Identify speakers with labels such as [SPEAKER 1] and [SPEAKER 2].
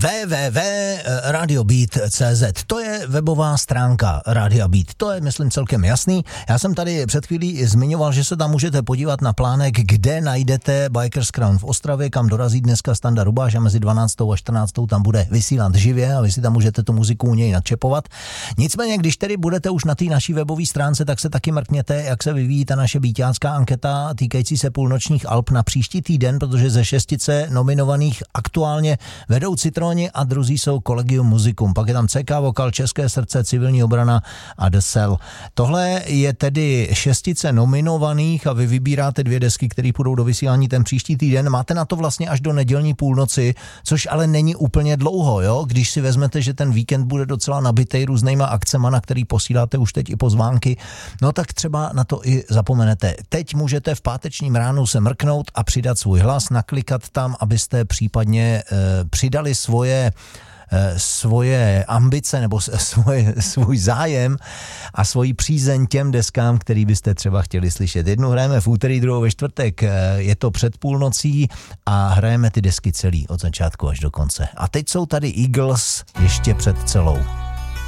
[SPEAKER 1] www.radiobeat.cz. To je webová stránka Radia Beat. To je, myslím, celkem jasný. Já jsem tady před chvílí zmiňoval, že se tam můžete podívat na plánek, kde najdete Bikers Crown v Ostravě, kam dorazí dneska Standa Rubáš a mezi 12. a 14. tam bude vysílat živě a vy si tam můžete tu muziku u něj nadčepovat. Nicméně, když tedy budete už na té naší webové stránce, tak se taky mrkněte, jak se vyvíjí ta naše beatácká anketa týkající se půlnočních alb na příští týden, protože ze 6 nominovaných aktuálně vedou Citroni a druzí jsou Collegium Musicum. Pak je tam CK Vokal, České srdce, Civilní obrana a The Cell. Tohle je tedy 6 nominovaných a vy vybíráte 2 desky, které půjdou do vysílání ten příští týden. Máte na to vlastně až do nedělní půlnoci, což ale není úplně dlouho, jo? Když si vezmete, že ten víkend bude docela nabitej různýma akcema, na který posíláte už teď i pozvánky, no tak třeba na to i zapomenete. Teď můžete v pátečním ránu se mrknout a přidat svůj hlas, naklikat tam, abyste případně přidali svoje ambice nebo svůj zájem a svoji přízeň těm deskám, který byste třeba chtěli slyšet. Jednu hrajeme v úterý, druhou ve čtvrtek, je to před půlnocí a hrajeme ty desky celý od začátku až do konce. A teď jsou tady Eagles ještě před celou.